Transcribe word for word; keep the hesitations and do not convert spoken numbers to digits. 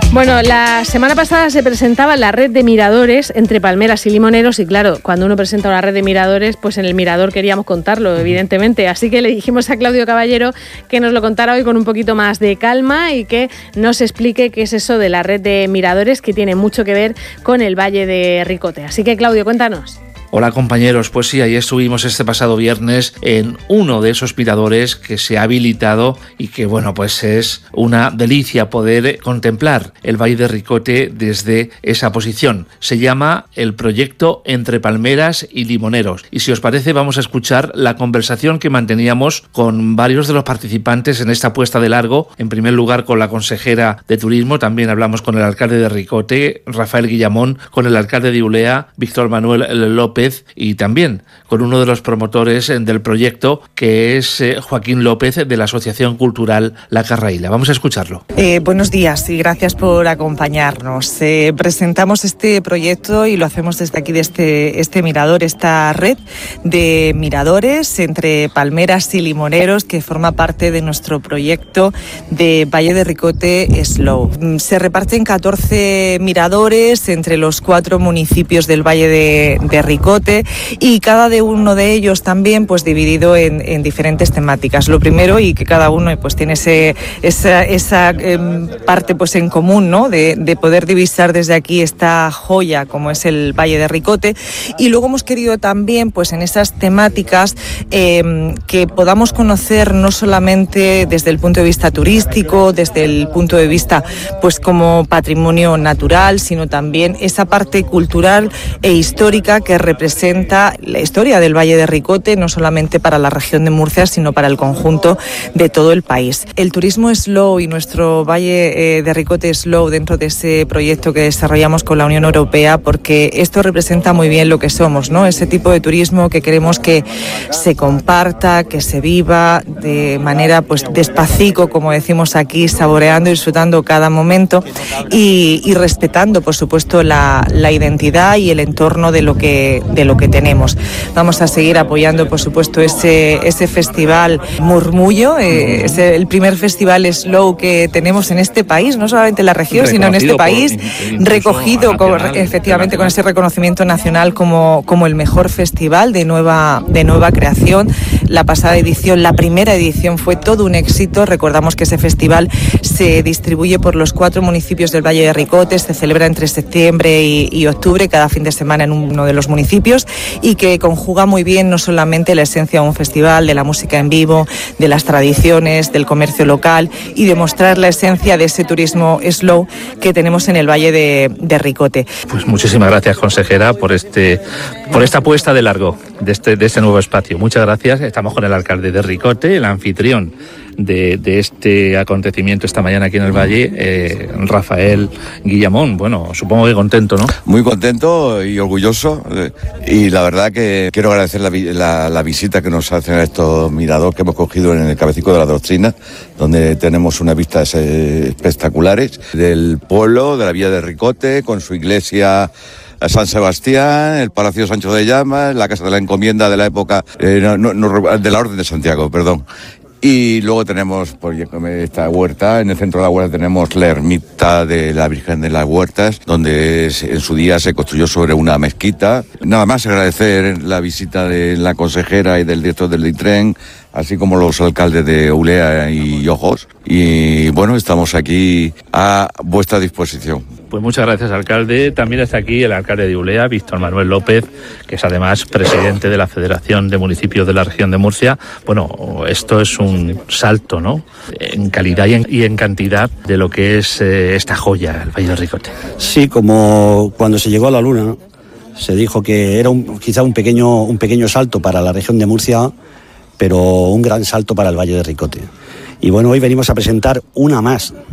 Bueno, la semana pasada se presentaba la red de miradores entre palmeras y limoneros y claro, cuando uno presenta una red de miradores, pues en el mirador queríamos contarlo, evidentemente. Así que le dijimos a Claudio Caballero que nos lo contara hoy con un poquito más de calma y que nos explique qué es eso de la red de miradores que tiene mucho que ver con el Valle de Ricote. Así que Claudio, cuéntanos. Hola compañeros, pues sí, ahí estuvimos este pasado viernes en uno de esos miradores que se ha habilitado y que bueno, pues es una delicia poder contemplar el Valle de Ricote desde esa posición. Se llama el proyecto Entre Palmeras y Limoneros y si os parece vamos a escuchar la conversación que manteníamos con varios de los participantes en esta puesta de largo. En primer lugar con la consejera de Turismo, también hablamos con el alcalde de Ricote, Rafael Guillamón, con el alcalde de Ulea, Víctor Manuel López, y también con uno de los promotores del proyecto, que es Joaquín López, de la Asociación Cultural La Carraíla. Vamos a escucharlo. Eh, buenos días y gracias por acompañarnos. Eh, presentamos este proyecto y lo hacemos desde aquí, de este, este mirador, esta red de miradores entre palmeras y limoneros que forma parte de nuestro proyecto de Valle de Ricote Slow. Se reparten catorce miradores entre los cuatro municipios del Valle de, de Ricote y cada de uno de ellos también pues dividido en, en diferentes temáticas. Lo primero, y que cada uno pues tiene ese, esa, esa eh, parte pues en común, ¿no? de, de poder divisar desde aquí esta joya como es el Valle de Ricote, y luego hemos querido también pues en esas temáticas eh, que podamos conocer no solamente desde el punto de vista turístico, desde el punto de vista pues como patrimonio natural, sino también esa parte cultural e histórica que representa la historia del Valle de Ricote, no solamente para la región de Murcia, sino para el conjunto de todo el país. El turismo slow y nuestro Valle eh, de Ricote Slow dentro de ese proyecto que desarrollamos con la Unión Europea, porque esto representa muy bien lo que somos, ¿no? Ese tipo de turismo que queremos que se comparta, que se viva de manera pues despacito, como decimos aquí, saboreando y disfrutando cada momento y, y respetando, por supuesto, la, la identidad y el entorno de lo que de lo que tenemos. Vamos a seguir apoyando, por supuesto, ese, ese festival Murmullo, eh, es el primer festival slow que tenemos en este país, no solamente en la región, sino en este país, por, recogido con, efectivamente con ese reconocimiento nacional como, como el mejor festival de nueva, de nueva creación. La pasada edición, la primera edición, fue todo un éxito. Recordamos que ese festival se distribuye por los cuatro municipios del Valle de Ricote, se celebra entre septiembre y, y octubre, cada fin de semana en uno de los municipios, y que conjuga muy bien no solamente la esencia de un festival, de la música en vivo, de las tradiciones, del comercio local, y demostrar la esencia de ese turismo slow que tenemos en el Valle de, de Ricote. Pues muchísimas gracias, consejera, por este por esta puesta de largo de este, de este nuevo espacio. Muchas gracias. Estamos con el alcalde de Ricote, el anfitrión de, de este acontecimiento esta mañana aquí en el Valle, eh, Rafael Guillamón. Bueno, supongo que contento, ¿no? Muy contento y orgulloso, y la verdad que quiero agradecer la, la, la visita que nos hacen a estos miradores que hemos cogido en el Cabecico de la Doctrina, donde tenemos unas vistas eh, espectaculares del pueblo, de la villa de Ricote, con su iglesia San Sebastián, el Palacio Sancho de Llamas, la Casa de la Encomienda de la época, eh, no, no, de la Orden de Santiago, perdón. Y luego tenemos pues, esta huerta, en el centro de la huerta tenemos la ermita de la Virgen de las Huertas, donde en su día se construyó sobre una mezquita. Nada más agradecer la visita de la consejera y del director del Ditren, así como los alcaldes de Ulea y Ojos. Y bueno, estamos aquí a vuestra disposición. Pues muchas gracias, alcalde. También está aquí el alcalde de Ulea, Víctor Manuel López, que es además presidente de la Federación de Municipios de la Región de Murcia. Bueno, esto es un salto, ¿no?, en calidad y en, y en cantidad de lo que es eh, esta joya, el Valle de Ricote. Sí, como cuando se llegó a la Luna, ¿no?, se dijo que era un, quizá un pequeño, un pequeño salto para la región de Murcia, pero un gran salto para el Valle de Ricote. Y bueno, hoy venimos a presentar una más